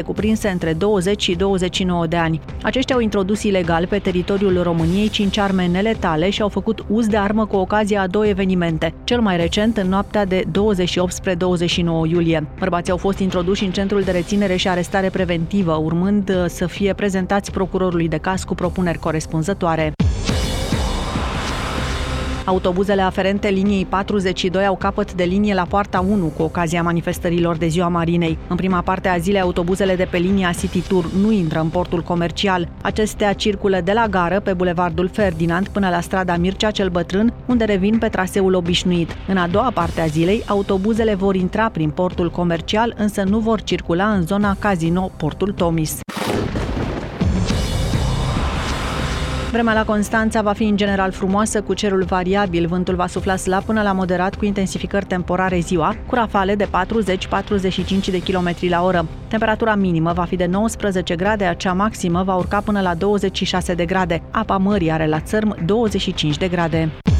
cuprinse între 20 și 29 de ani. Aceștia au introdus ilegal pe teritoriul României 5 arme neletale și au făcut uz de armă cu ocazia a 2 evenimente, cel mai recent în noaptea de 28 spre 29 iulie. Bărbații au fost introduși în centrul de reținere și arestare preventivă, urmând să fie prezentați procurorului de caz cu propuneri corespunzătoare. Autobuzele aferente liniei 42 au capăt de linie la poarta 1 cu ocazia manifestărilor de Ziua Marinei. În prima parte a zilei, autobuzele de pe linia City Tour nu intră în portul comercial. Acestea circulă de la gară pe bulevardul Ferdinand până la strada Mircea cel Bătrân, unde revin pe traseul obișnuit. În a doua parte a zilei, autobuzele vor intra prin portul comercial, însă nu vor circula în zona Casino Portul Tomis. Vremea la Constanța va fi în general frumoasă, cu cerul variabil. Vântul va sufla slab până la moderat, cu intensificări temporare ziua, cu rafale de 40-45 de km la oră. Temperatura minimă va fi de 19 grade, a cea maximă va urca până la 26 de grade. Apa mării are la țărm 25 de grade.